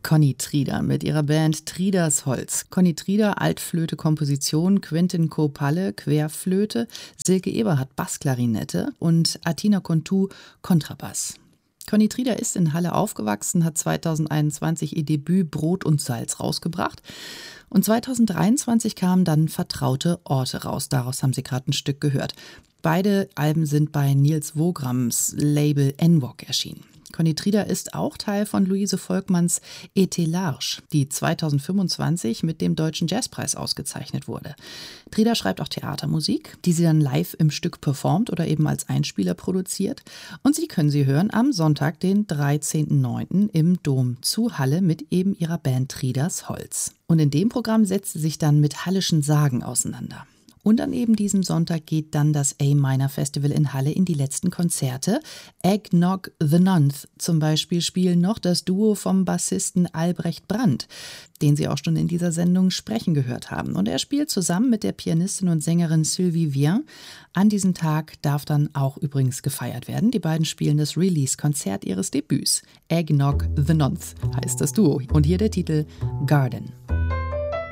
Conny Trieder mit ihrer Band Trieders Holz. Conny Trieder, Altflöte, Komposition, Quentin Kopalle, Querflöte, Silke Eberhardt, Bassklarinette und Atina Kontu, Kontrabass. Conny Trieder ist in Halle aufgewachsen, hat 2021 ihr Debüt Brot und Salz rausgebracht. Und 2023 kamen dann Vertraute Orte raus. Daraus haben Sie gerade ein Stück gehört. Beide Alben sind bei Nils Wograms Label NWOC erschienen. Conny Trieder ist auch Teil von Luise Volkmanns Et Large, die 2025 mit dem Deutschen Jazzpreis ausgezeichnet wurde. Trieder schreibt auch Theatermusik, die sie dann live im Stück performt oder eben als Einspieler produziert. Und Sie können sie hören am Sonntag, den 13.09. im Dom zu Halle mit eben ihrer Band Trieders Holz. Und in dem Programm setzt sie sich dann mit hallischen Sagen auseinander. Und an eben diesem Sonntag geht dann das A-Minor Festival in Halle in die letzten Konzerte. Eggnog the Nonth zum Beispiel spielen noch das Duo vom Bassisten Albrecht Brandt, den Sie auch schon in dieser Sendung sprechen gehört haben. Und er spielt zusammen mit der Pianistin und Sängerin Sylvie Vien. An diesem Tag darf dann auch übrigens gefeiert werden. Die beiden spielen das Release-Konzert ihres Debüts. Eggnog the Nonth heißt das Duo. Und hier der Titel Garden.